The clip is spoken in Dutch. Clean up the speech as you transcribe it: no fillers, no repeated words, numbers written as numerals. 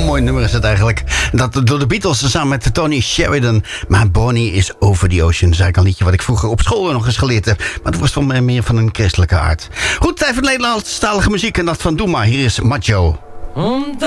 mooi nummer is het eigenlijk. Dat door de Beatles samen met Tony Sheridan. Maar Bonnie is Over the Ocean. Dat is eigenlijk een liedje wat ik vroeger op school nog eens geleerd heb. Maar dat was van meer van een christelijke aard. Goed, tijd voor Nederlandstalige muziek. En dat van Doe Maar. Hier is Macho.